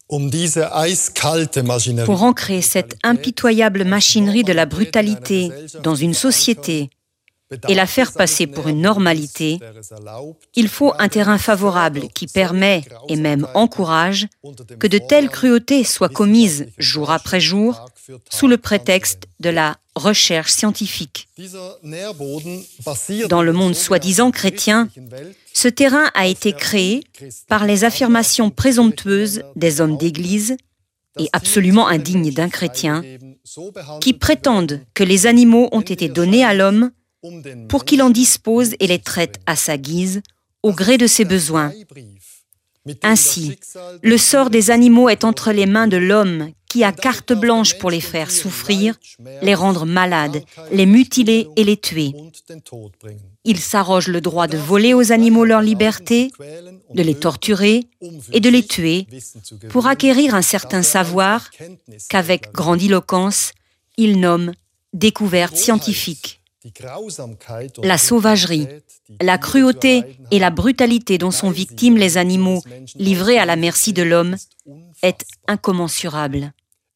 Pour ancrer cette impitoyable machinerie de la brutalité dans une société et la faire passer pour une normalité, il faut un terrain favorable qui permet et même encourage que de telles cruautés soient commises jour après jour sous le prétexte de la recherche scientifique. Dans le monde soi-disant chrétien, ce terrain a été créé par les affirmations présomptueuses des hommes d'Église et absolument indignes d'un chrétien qui prétendent que les animaux ont été donnés à l'homme pour qu'il en dispose et les traite à sa guise, au gré de ses besoins. Ainsi, le sort des animaux est entre les mains de l'homme qui a carte blanche pour les faire souffrir, les rendre malades, les mutiler et les tuer. Il s'arroge le droit de voler aux animaux leur liberté, de les torturer et de les tuer pour acquérir un certain savoir qu'avec grandiloquence, il nomme découverte scientifique. La sauvagerie, la cruauté et la brutalité dont sont victimes les animaux livrés à la merci de l'homme est incommensurable.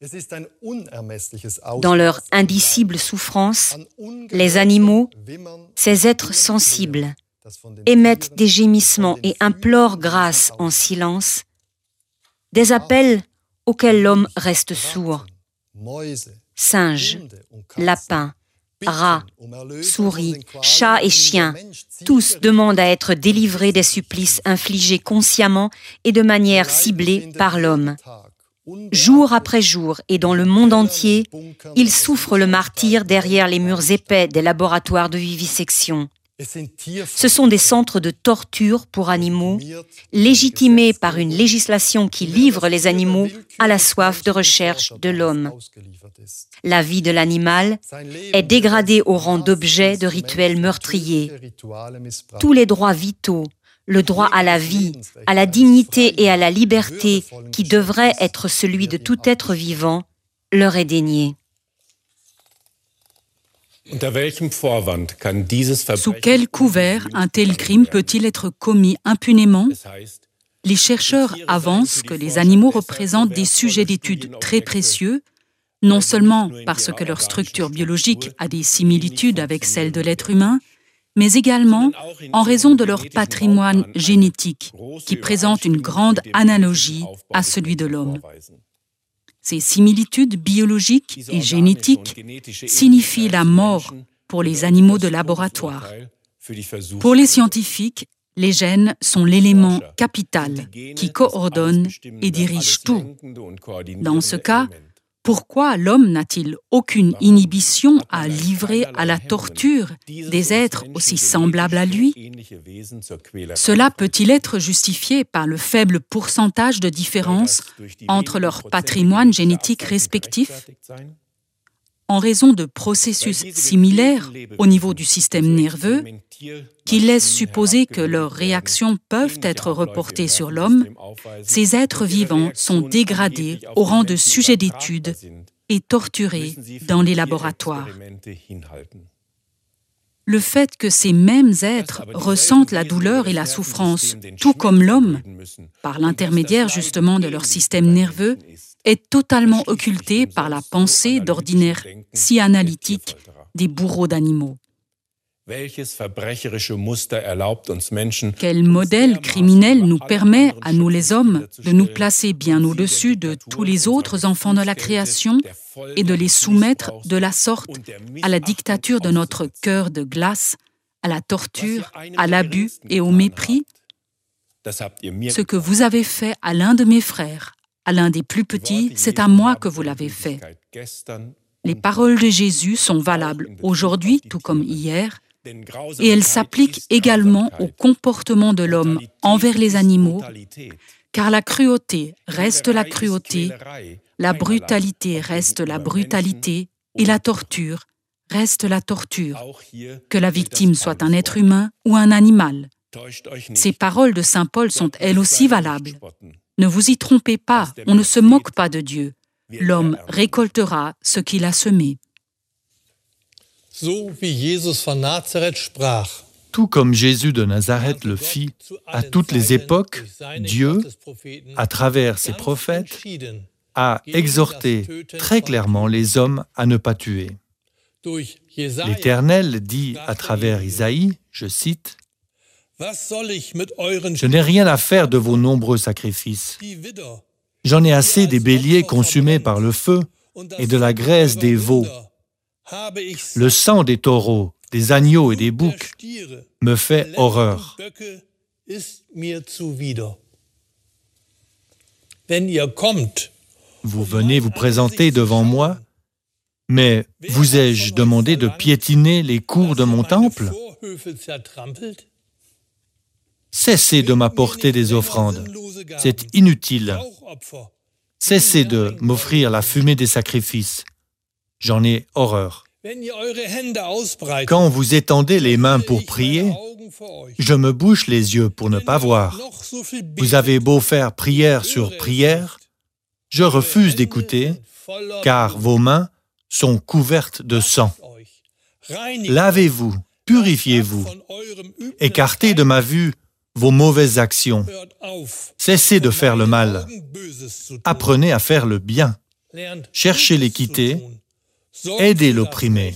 Dans leur indicible souffrance, les animaux, ces êtres sensibles, émettent des gémissements et implorent grâce en silence, des appels auxquels l'homme reste sourd. Singes, lapins, rats, souris, chats et chiens, tous demandent à être délivrés des supplices infligés consciemment et de manière ciblée par l'homme. Jour après jour et dans le monde entier, ils souffrent le martyre derrière les murs épais des laboratoires de vivisection. Ce sont des centres de torture pour animaux, légitimés par une législation qui livre les animaux à la soif de recherche de l'homme. La vie de l'animal est dégradée au rang d'objet de rituels meurtriers. Tous les droits vitaux, le droit à la vie, à la dignité et à la liberté qui devrait être celui de tout être vivant, leur est dénié. Sous quel couvert un tel crime peut-il être commis impunément? Les chercheurs avancent que les animaux représentent des sujets d'études très précieux, non seulement parce que leur structure biologique a des similitudes avec celle de l'être humain, mais également en raison de leur patrimoine génétique, qui présente une grande analogie à celui de l'homme. Ces similitudes biologiques et génétiques signifient la mort pour les animaux de laboratoire. Pour les scientifiques, les gènes sont l'élément capital qui coordonne et dirige tout. Dans ce cas, pourquoi l'homme n'a-t-il aucune inhibition à livrer à la torture des êtres aussi semblables à lui? Cela peut-il être justifié par le faible pourcentage de différence entre leurs patrimoines génétiques respectifs? En raison de processus similaires au niveau du système nerveux, qui laissent supposer que leurs réactions peuvent être reportées sur l'homme, ces êtres vivants sont dégradés au rang de sujets d'études et torturés dans les laboratoires. Le fait que ces mêmes êtres ressentent la douleur et la souffrance, tout comme l'homme, par l'intermédiaire justement de leur système nerveux, est totalement occulté par la pensée d'ordinaire si analytique des bourreaux d'animaux. Quel modèle criminel nous permet, à nous les hommes, de nous placer bien au-dessus de tous les autres enfants de la création et de les soumettre de la sorte à la dictature de notre cœur de glace, à la torture, à l'abus et au mépris? Ce que vous avez fait à l'un de mes frères, à l'un des plus petits, c'est à moi que vous l'avez fait. Les paroles de Jésus sont valables aujourd'hui tout comme hier, et elles s'appliquent également au comportement de l'homme envers les animaux, car la cruauté reste la cruauté, la brutalité reste la brutalité, et la torture reste la torture, que la victime soit un être humain ou un animal. Ces paroles de saint Paul sont elles aussi valables. Ne vous y trompez pas, on ne se moque pas de Dieu. L'homme récoltera ce qu'il a semé. So wie Jesus von Nazareth sprach, Tout comme Jésus de Nazareth le fit à toutes les époques, Dieu, à travers ses prophètes, a exhorté très clairement les hommes à ne pas tuer. L'Éternel dit à travers Isaïe, je cite, « Je n'ai rien à faire de vos nombreux sacrifices. J'en ai assez des béliers consumés par le feu et de la graisse des veaux. Le sang des taureaux, des agneaux et des boucs me fait horreur. » Vous venez vous présenter devant moi, mais vous ai-je demandé de piétiner les cours de mon temple? Cessez de m'apporter des offrandes, c'est inutile. Cessez de m'offrir la fumée des sacrifices, j'en ai horreur. Quand vous étendez les mains pour prier, je me bouche les yeux pour ne pas voir. Vous avez beau faire prière sur prière, je refuse d'écouter, car vos mains sont couvertes de sang. Lavez-vous, purifiez-vous, écartez de ma vue vos mauvaises actions. Cessez de faire le mal. Apprenez à faire le bien. Cherchez l'équité. Aidez l'opprimé.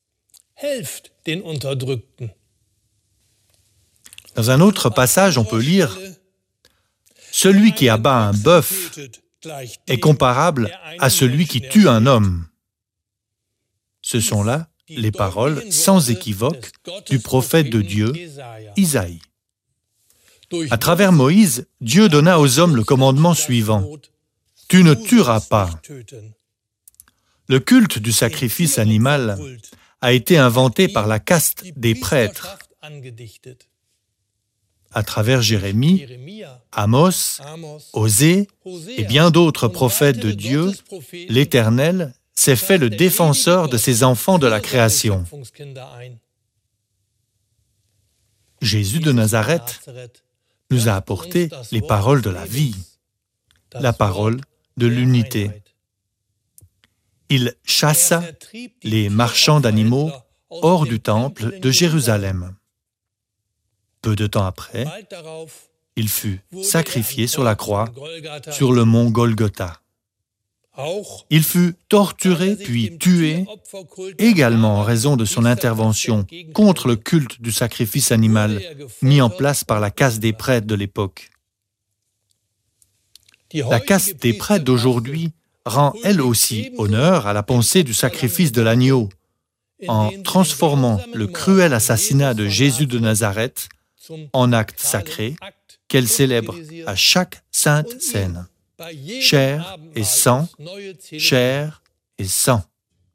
Dans un autre passage, on peut lire « Celui qui abat un bœuf est comparable à celui qui tue un homme. » Ce sont là les paroles sans équivoque du prophète de Dieu, Isaïe. À travers Moïse, Dieu donna aux hommes le commandement suivant. « Tu ne tueras pas. » Le culte du sacrifice animal a été inventé par la caste des prêtres. À travers Jérémie, Amos, Osée et bien d'autres prophètes de Dieu, l'Éternel s'est fait le défenseur de ses enfants de la création. Jésus de Nazareth nous a apporté les paroles de la vie, la parole de l'unité. Il chassa les marchands d'animaux hors du temple de Jérusalem. Peu de temps après, il fut sacrifié sur la croix, sur le mont Golgotha. Il fut torturé puis tué, également en raison de son intervention contre le culte du sacrifice animal mis en place par la caste des prêtres de l'époque. La caste des prêtres d'aujourd'hui rend elle aussi honneur à la pensée du sacrifice de l'agneau, en transformant le cruel assassinat de Jésus de Nazareth en acte sacré qu'elle célèbre à chaque sainte scène. Chair et sang, chair et sang.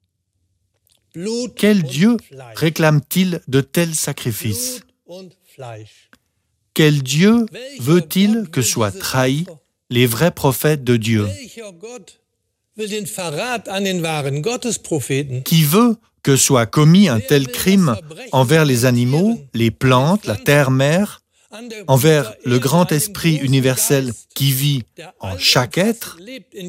Quel Dieu réclame-t-il de tels sacrifices? Quel Dieu veut-il que soient trahis les vrais prophètes de Dieu? Qui veut que soit commis un tel crime envers les animaux, les plantes, la terre-mère, envers le grand esprit universel qui vit en chaque être?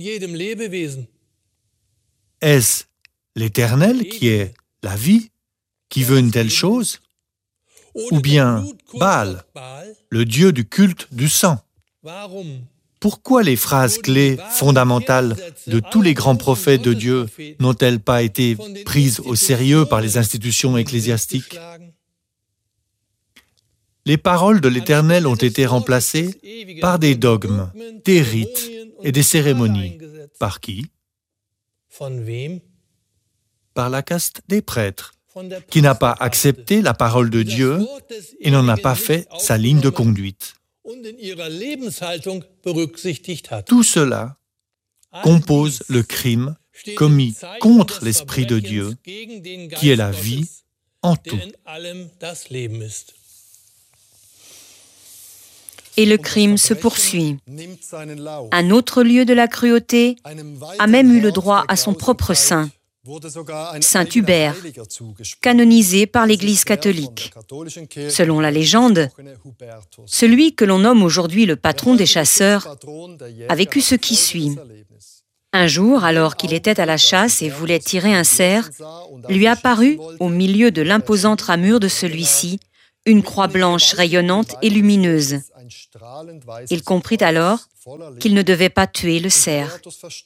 Est-ce l'Éternel qui est la vie, qui veut une telle chose? Ou bien Baal, le dieu du culte du sang? Pourquoi les phrases clés fondamentales de tous les grands prophètes de Dieu n'ont-elles pas été prises au sérieux par les institutions ecclésiastiques? Les paroles de l'Éternel ont été remplacées par des dogmes, des rites et des cérémonies. Par qui? Par la caste des prêtres, qui n'a pas accepté la parole de Dieu et n'en a pas fait sa ligne de conduite. Tout cela compose le crime commis contre l'Esprit de Dieu, qui est la vie en tout. Et le crime se poursuit. Un autre lieu de la cruauté a même eu le droit à son propre saint, Saint Hubert, canonisé par l'Église catholique. Selon la légende, celui que l'on nomme aujourd'hui le patron des chasseurs a vécu ce qui suit. Un jour, alors qu'il était à la chasse et voulait tirer un cerf, lui apparut, au milieu de l'imposante ramure de celui-ci, une croix blanche rayonnante et lumineuse. Il comprit alors qu'il ne devait pas tuer le cerf.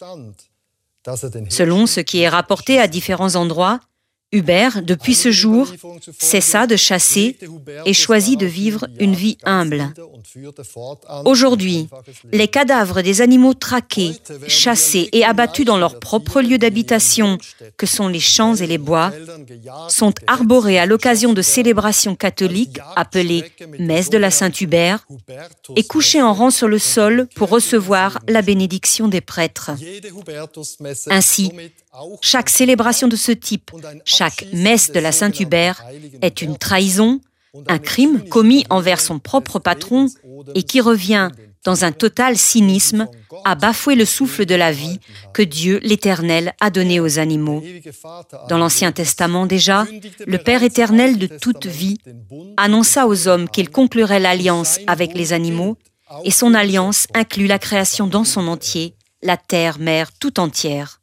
Selon ce qui est rapporté à différents endroits, Hubert, depuis ce jour, cessa de chasser et choisit de vivre une vie humble. Aujourd'hui, les cadavres des animaux traqués, chassés et abattus dans leur propre lieu d'habitation, que sont les champs et les bois, sont arborés à l'occasion de célébrations catholiques appelées messe de la Saint-Hubert et couchés en rang sur le sol pour recevoir la bénédiction des prêtres. Ainsi, chaque célébration de ce type, chaque messe de la Saint-Hubert est une trahison, un crime commis envers son propre patron et qui revient, dans un total cynisme, à bafouer le souffle de la vie que Dieu l'Éternel a donné aux animaux. Dans l'Ancien Testament déjà, le Père éternel de toute vie annonça aux hommes qu'il conclurait l'alliance avec les animaux et son alliance inclut la création dans son entier, la terre, mer tout entière.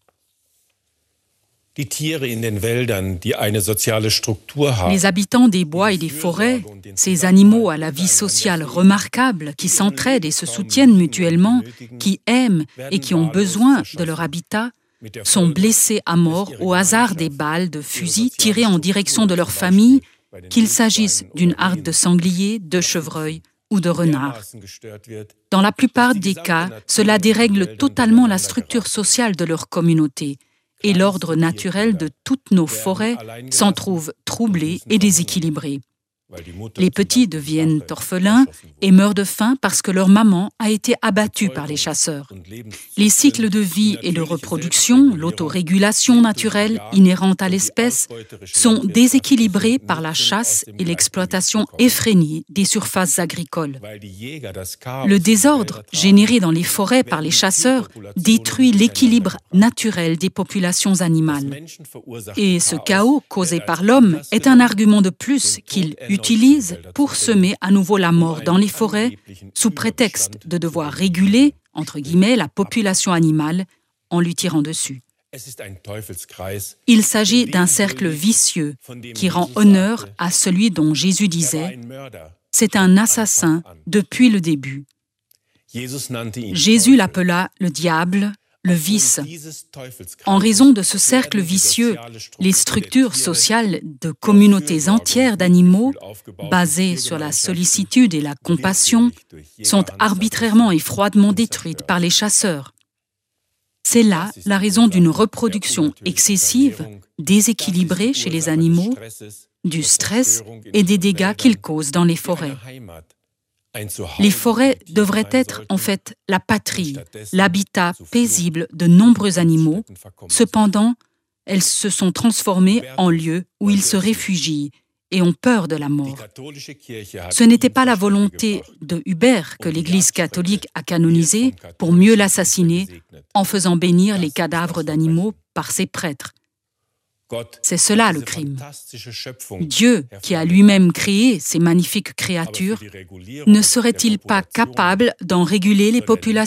Les habitants des bois et des forêts, ces animaux à la vie sociale remarquable, qui s'entraident et se soutiennent mutuellement, qui aiment et qui ont besoin de leur habitat, sont blessés à mort au hasard des balles de fusils tirés en direction de leur famille, qu'il s'agisse d'une harde de sangliers, de chevreuils ou de renards. Dans la plupart des cas, cela dérègle totalement la structure sociale de leur communauté. Et l'ordre naturel de toutes nos forêts s'en trouve troublé et déséquilibré. Les petits deviennent orphelins et meurent de faim parce que leur maman a été abattue par les chasseurs. Les cycles de vie et de reproduction, l'autorégulation naturelle inhérente à l'espèce, sont déséquilibrés par la chasse et l'exploitation effrénée des surfaces agricoles. Le désordre généré dans les forêts par les chasseurs détruit l'équilibre naturel des populations animales. Et ce chaos causé par l'homme est un argument de plus qu'il utilise pour semer à nouveau la mort dans les forêts sous prétexte de devoir réguler, entre guillemets, la population animale en lui tirant dessus. Il s'agit d'un cercle vicieux qui rend honneur à celui dont Jésus disait « C'est un assassin depuis le début ». Jésus l'appela le diable, le vice. En raison de ce cercle vicieux, les structures sociales de communautés entières d'animaux, basées sur la sollicitude et la compassion, sont arbitrairement et froidement détruites par les chasseurs. C'est là la raison d'une reproduction excessive, déséquilibrée chez les animaux, du stress et des dégâts qu'ils causent dans les forêts. Les forêts devraient être en fait la patrie, l'habitat paisible de nombreux animaux. Cependant, elles se sont transformées en lieux où ils se réfugient et ont peur de la mort. Ce n'était pas la volonté de Hubert que l'Église catholique a canonisé pour mieux l'assassiner en faisant bénir les cadavres d'animaux par ses prêtres. C'est cela le crime. Dieu, qui a lui-même créé ces magnifiques créatures, ne serait-il pas capable d'en réguler les populations ?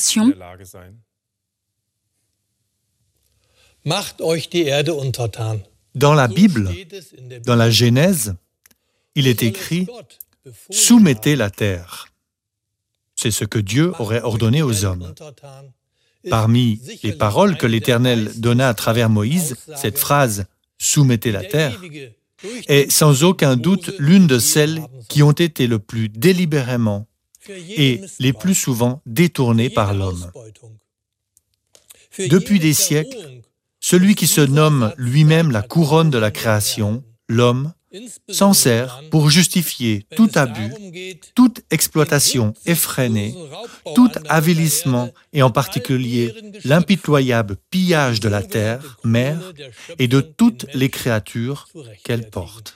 Dans la Bible, dans la Genèse, il est écrit « Soumettez la terre ». C'est ce que Dieu aurait ordonné aux hommes. Parmi les paroles que l'Éternel donna à travers Moïse, cette phrase « Soumettez la terre » est sans aucun doute l'une de celles qui ont été le plus délibérément et les plus souvent détournées par l'homme. Depuis des siècles, celui qui se nomme lui-même la couronne de la création, l'homme, s'en sert pour justifier tout abus, toute exploitation effrénée, tout avilissement et en particulier l'impitoyable pillage de la terre, mer et de toutes les créatures qu'elle porte.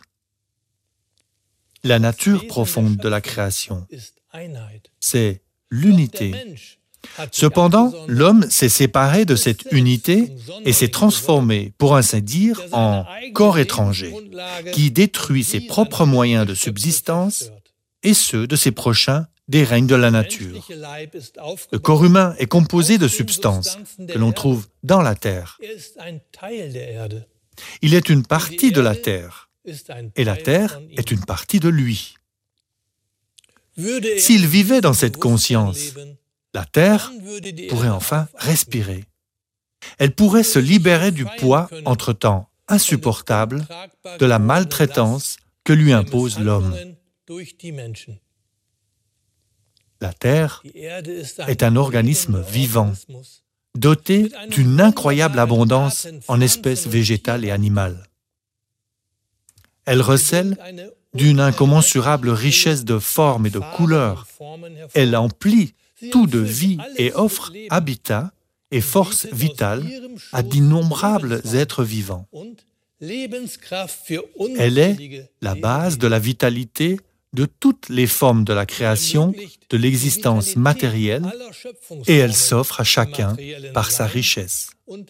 La nature profonde de la création, c'est l'unité. Cependant, l'homme s'est séparé de cette unité et s'est transformé, pour ainsi dire, en corps étranger, qui détruit ses propres moyens de subsistance et ceux de ses prochains des règnes de la nature. Le corps humain est composé de substances que l'on trouve dans la terre. Il est une partie de la terre, et la terre est une partie de lui. S'il vivait dans cette conscience, la Terre pourrait enfin respirer. Elle pourrait se libérer du poids entre-temps insupportable de la maltraitance que lui impose l'homme. La Terre est un organisme vivant, doté d'une incroyable abondance en espèces végétales et animales. Elle recèle d'une incommensurable richesse de formes et de couleurs. Elle emplit tout de vie et offre habitat et force vitale à d'innombrables êtres vivants. Elle est la base de la vitalité de toutes les formes de la création, de l'existence matérielle, et elle s'offre à chacun par sa richesse.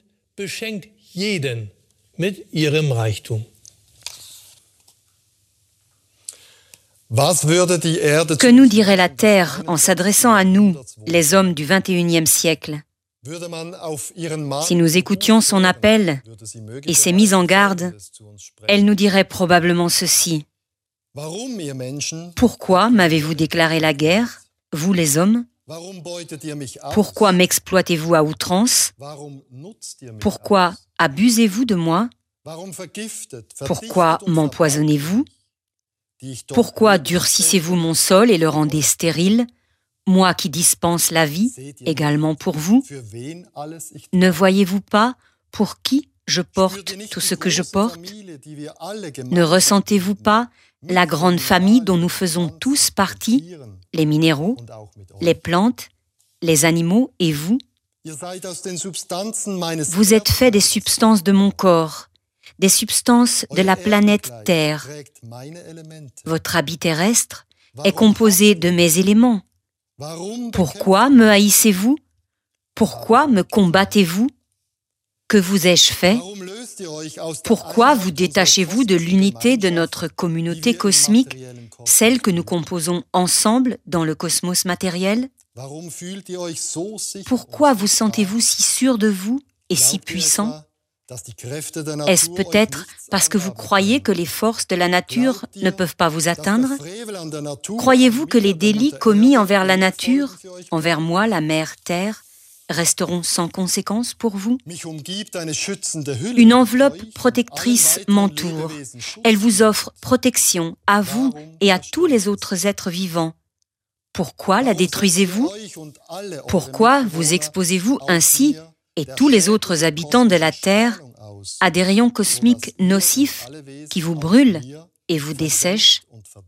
Que nous dirait la Terre en s'adressant à nous, les hommes du XXIe siècle? Si nous écoutions son appel et ses mises en garde, elle nous dirait probablement ceci. Pourquoi m'avez-vous déclaré la guerre, vous les hommes? Pourquoi m'exploitez-vous à outrance? Pourquoi abusez-vous de moi? Pourquoi m'empoisonnez-vous? Pourquoi durcissez-vous mon sol et le rendez stérile, moi qui dispense la vie également pour vous? Ne voyez-vous pas pour qui je porte tout ce que je porte? Ne ressentez-vous pas la grande famille dont nous faisons tous partie, les minéraux, les plantes, les animaux et vous? Vous êtes faits des substances de mon corps, des substances de la planète Terre. Votre habit terrestre est composé de mes éléments. Pourquoi me haïssez-vous? Pourquoi me combattez-vous? Que vous ai-je fait? Pourquoi vous détachez-vous de l'unité de notre communauté cosmique, celle que nous composons ensemble dans le cosmos matériel? Pourquoi vous sentez-vous si sûr de vous et si puissant? Est-ce peut-être parce que vous croyez que les forces de la nature ne peuvent pas vous atteindre? Croyez-vous que les délits commis envers la nature, envers moi, la mère Terre, resteront sans conséquence pour vous? Une enveloppe protectrice m'entoure. Elle vous offre protection à vous et à tous les autres êtres vivants. Pourquoi la détruisez-vous? Pourquoi vous exposez-vous ainsi et tous les autres habitants de la Terre à des rayons cosmiques nocifs qui vous brûlent et vous dessèchent?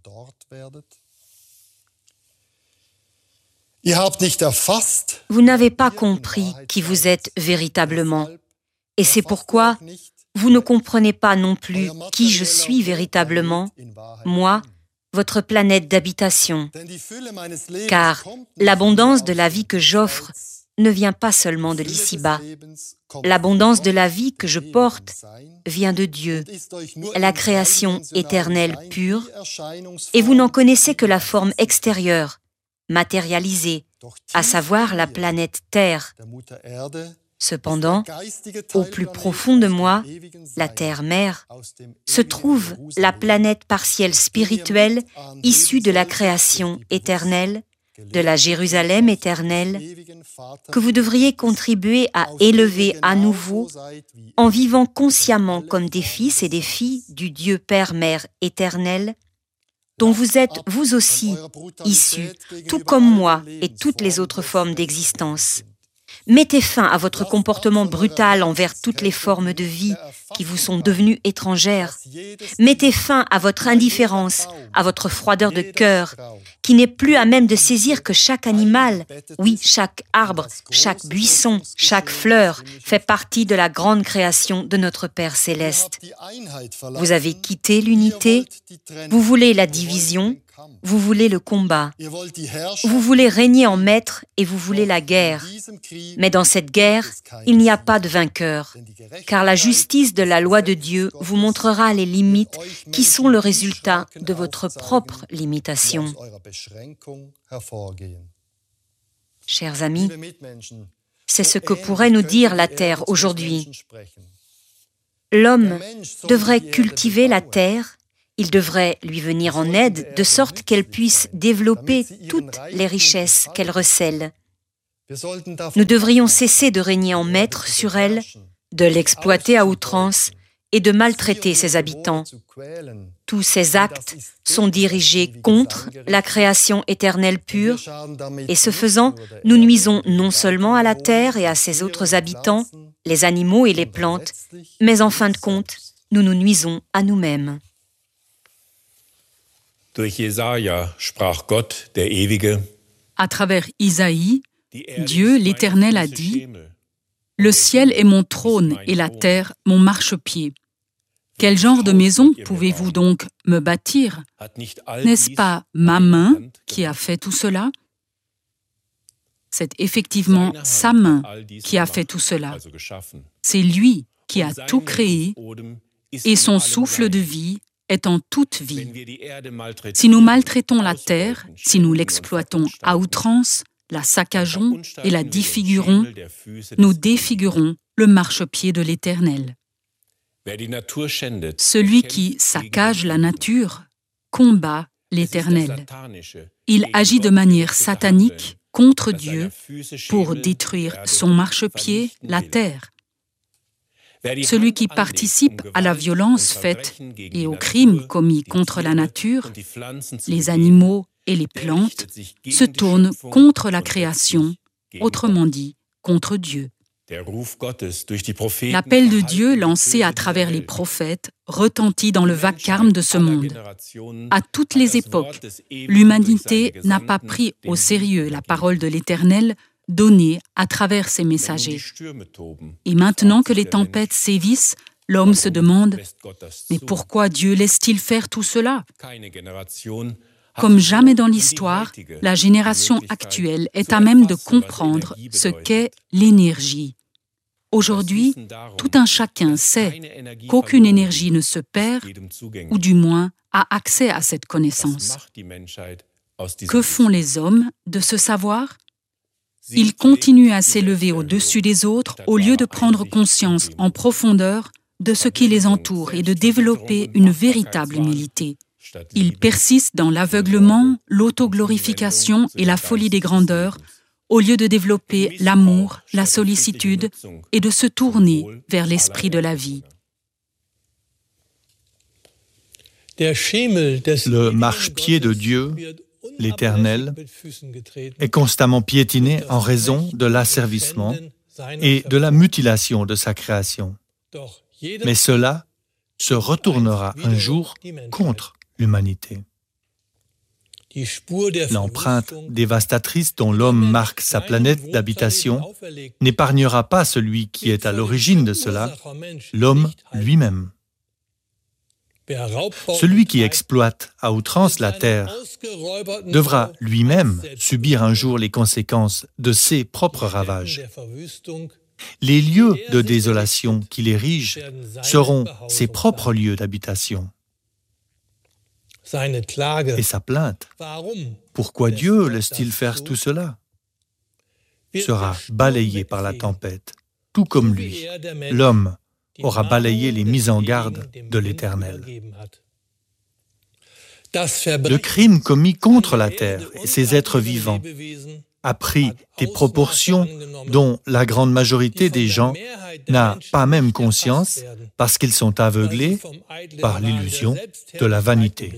Vous n'avez pas compris qui vous êtes véritablement, et c'est pourquoi vous ne comprenez pas non plus qui je suis véritablement, moi, votre planète d'habitation, car l'abondance de la vie que j'offre ne vient pas seulement de l'ici-bas. L'abondance de la vie que je porte vient de Dieu, la création éternelle pure, et vous n'en connaissez que la forme extérieure, matérialisée, à savoir la planète Terre. Cependant, au plus profond de moi, la Terre-Mère, se trouve la planète partielle spirituelle issue de la création éternelle, de la Jérusalem éternelle, que vous devriez contribuer à élever à nouveau en vivant consciemment comme des fils et des filles du Dieu Père-Mère éternel, dont vous êtes vous aussi issus, tout comme moi et toutes les autres formes d'existence. Mettez fin à votre comportement brutal envers toutes les formes de vie qui vous sont devenues étrangères. Mettez fin à votre indifférence, à votre froideur de cœur, qui n'est plus à même de saisir que chaque animal, oui, chaque arbre, chaque buisson, chaque fleur fait partie de la grande création de notre Père céleste. Vous avez quitté l'unité, vous voulez la division, vous voulez le combat, vous voulez régner en maître et vous voulez la guerre. Mais dans cette guerre, il n'y a pas de vainqueur, car la justice de la loi de Dieu vous montrera les limites qui sont le résultat de votre propre limitation. Chers amis, c'est ce que pourrait nous dire la Terre aujourd'hui. L'homme devrait cultiver la terre Il devrait lui venir en aide de sorte qu'elle puisse développer toutes les richesses qu'elle recèle. Nous devrions cesser de régner en maître sur elle, de l'exploiter à outrance et de maltraiter ses habitants. Tous ces actes sont dirigés contre la création éternelle pure, et ce faisant, nous nuisons non seulement à la terre et à ses autres habitants, les animaux et les plantes, mais en fin de compte, nous nous nuisons à nous-mêmes. Durch Jesaja sprach Gott, der Ewige. À travers Isaïe, Dieu, l'Éternel, a dit « Le ciel est mon trône et la terre mon marchepied. Quel genre de maison pouvez-vous donc me bâtir? N'est-ce pas ma main qui a fait tout cela? » C'est effectivement sa main qui a fait tout cela. C'est lui qui a tout créé et son souffle de vie est en toute vie. Si nous maltraitons la terre, si nous l'exploitons à outrance, la saccageons et la défigurons, nous défigurons le marchepied de l'Éternel. Celui qui saccage la nature combat l'Éternel. Il agit de manière satanique contre Dieu pour détruire son marchepied, la terre. Celui qui participe à la violence faite et aux crimes commis contre la nature, les animaux et les plantes, se tourne contre la création, autrement dit, contre Dieu. L'appel de Dieu lancé à travers les prophètes retentit dans le vacarme de ce monde. À toutes les époques, l'humanité n'a pas pris au sérieux la parole de l'Éternel donnée à travers ses messagers. Et maintenant que les tempêtes sévissent, l'homme se demande « Mais pourquoi Dieu laisse-t-il faire tout cela ?» Comme jamais dans l'histoire, la génération actuelle est à même de comprendre ce qu'est l'énergie. Aujourd'hui, tout un chacun sait qu'aucune énergie ne se perd, ou du moins a accès à cette connaissance. Que font les hommes de ce savoir? Ils continuent à s'élever au-dessus des autres au lieu de prendre conscience en profondeur de ce qui les entoure et de développer une véritable humilité. Ils persistent dans l'aveuglement, l'autoglorification et la folie des grandeurs, au lieu de développer l'amour, la sollicitude et de se tourner vers l'esprit de la vie. Le marchepied de Dieu, l'Éternel, est constamment piétiné en raison de l'asservissement et de la mutilation de sa création. Mais cela se retournera un jour contre l'humanité. L'empreinte dévastatrice dont l'homme marque sa planète d'habitation n'épargnera pas celui qui est à l'origine de cela, l'homme lui-même. Celui qui exploite à outrance la terre devra lui-même subir un jour les conséquences de ses propres ravages. Les lieux de désolation qu'il érige seront ses propres lieux d'habitation. Et sa plainte, pourquoi Dieu laisse-t-il faire tout cela, sera balayée par la tempête, tout comme lui, l'homme, aura balayé les mises en garde de l'Éternel. Le crime commis contre la terre et ses êtres vivants a pris des proportions dont la grande majorité des gens n'a pas même conscience parce qu'ils sont aveuglés par l'illusion de la vanité.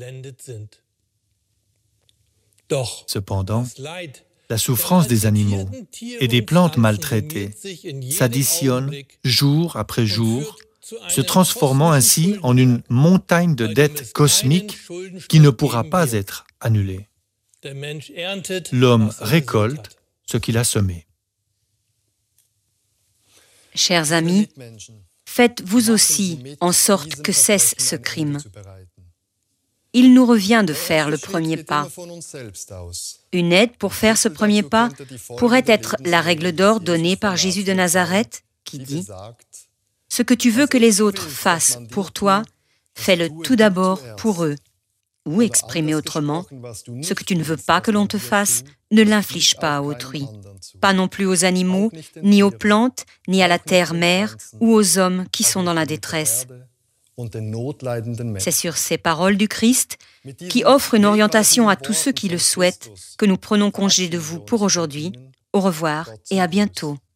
Cependant, la souffrance des animaux et des plantes maltraitées s'additionne jour après jour, se transformant ainsi en une montagne de dettes cosmiques qui ne pourra pas être annulée. L'homme récolte ce qu'il a semé. Chers amis, faites vous aussi en sorte que cesse ce crime. Il nous revient de faire le premier pas. Une aide pour faire ce premier pas pourrait être la règle d'or donnée par Jésus de Nazareth, qui dit « Ce que tu veux que les autres fassent pour toi, fais-le tout d'abord pour eux. » Ou, exprimé autrement, ce que tu ne veux pas que l'on te fasse, ne l'inflige pas à autrui. Pas non plus aux animaux, ni aux plantes, ni à la terre-mère, ou aux hommes qui sont dans la détresse. C'est sur ces paroles du Christ, qui offrent une orientation à tous ceux qui le souhaitent, que nous prenons congé de vous pour aujourd'hui. Au revoir et à bientôt.